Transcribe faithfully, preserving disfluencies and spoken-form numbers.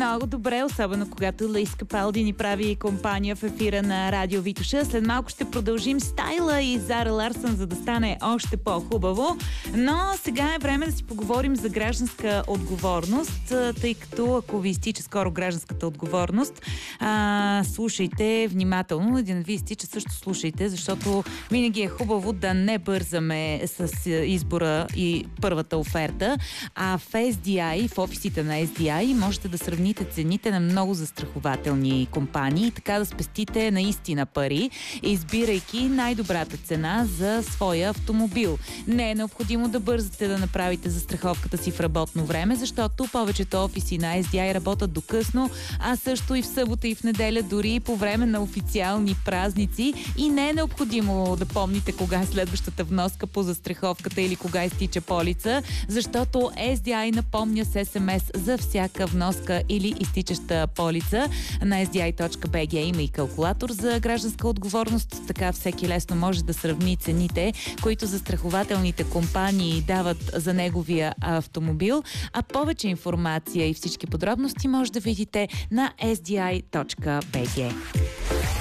много добре, особено когато Луис Капалди ни прави компания в ефира на Радио Витоша. След малко ще продължим стайла и Зара Ларсън, за да стане още по-хубаво. Но сега е време да си поговорим за гражданска отговорност, тъй като ако ви изтича скоро гражданската отговорност, а, слушайте внимателно. Един ви изтича, също слушайте, защото винаги е хубаво да не бързаме с избора и първата оферта, а в Ес Ди Ай, в офисите на Ес Ди Ай можете да сравните цените на много застрахователни компании и така да спестите наистина пари, избирайки най-добрата цена за своя автомобил. Не е необходимо да бързате да направите застраховката си в работно време, защото повечето офиси на Ес Ди Ай работят до късно, а също и в събота и в неделя, дори по време на официални празници, и не е необходимо да помните кога е следващата вноска по застраховката или кога изтича полица, защото Ес Ди Ай напомня с Ес Ем Ес за всяка вноска или изтичаща полица. На ес ди ай точка би джи има и калкулатор за гражданска отговорност, така всеки лесно може да сравни цените, които застрахователните компании дават за неговия автомобил, а повече информация и всички подробности може да видите на ес ди ай точка би джи.